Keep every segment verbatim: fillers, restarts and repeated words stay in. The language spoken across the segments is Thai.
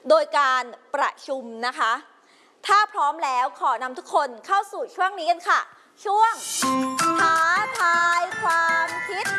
โดยการประชุมนะคะถ้าพร้อมแล้วขอนำทุกคนเข้าสู่ช่วงนี้กันค่ะช่วงท้าทายความคิด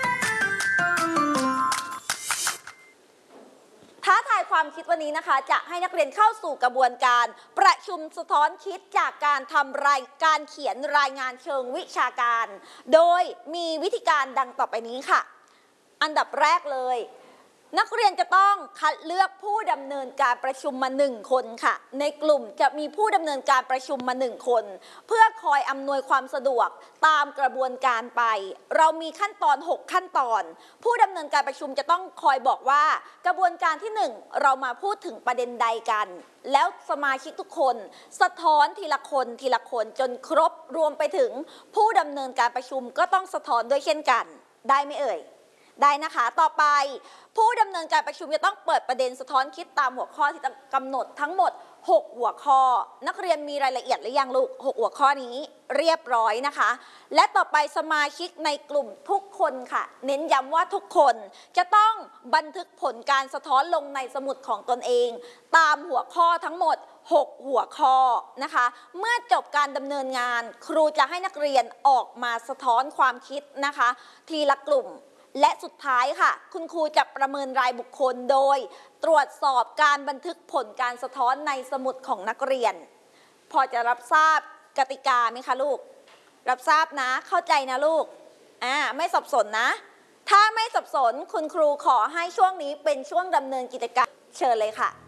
ท้าทายความคิดวันนี้นะคะจะให้นักเรียนเข้าสู่กระบวนการประชุมสะท้อนคิดจากการทำรายการเขียนรายงานเชิงวิชาการโดยมีวิธีการดังต่อไปนี้ค่ะอันดับแรกเลยนักเรียนจะต้องคัดเลือกผู้ดำเนินการประชุมมาหนึ่งคนค่ะในกลุ่มจะมีผู้ดำเนินการประชุมมาหนึ่งคนเพื่อคอยอำนวยความสะดวกตามกระบวนการไปเรามีขั้นตอนหกขั้นตอนผู้ดำเนินการประชุมจะต้องคอยบอกว่ากระบวนการที่หนึ่งเรามาพูดถึงประเด็นใดกันแล้วสมาชิกทุกคนสะท้อนทีละคนทีละคนจนครบรวมไปถึงผู้ดำเนินการประชุมก็ต้องสะท้อนด้วยเช่นกันได้ไหมเอ่ยได้นะคะต่อไปผู้ดำเนินการประชุมจะต้องเปิดประเด็นสะท้อนคิดตามหัวข้อที่กำหนดทั้งหมดหกหัวข้อนักเรียนมีรายละเอียดหรือยังลูกหกหัวข้อนี้เรียบร้อยนะคะและต่อไปสมาชิกในกลุ่มทุกคนค่ะเน้นย้ำว่าทุกคนจะต้องบันทึกผลการสะท้อนลงในสมุดของตนเองตามหัวข้อทั้งหมดหกหัวข้อนะคะเมื่อจบการดำเนินงานครูจะให้นักเรียนออกมาสะท้อนความคิดนะคะทีละกลุ่มและสุดท้ายค่ะคุณครูจะประเมินรายบุคคลโดยตรวจสอบการบันทึกผลการสะท้อนในสมุดของนักเรียนพอจะรับทราบกติกาไหมคะลูกรับทราบนะเข้าใจนะลูกอ่าไม่สับสนนะถ้าไม่สับสนคุณครูขอให้ช่วงนี้เป็นช่วงดำเนินกิจกรรมเชิญเลยค่ะ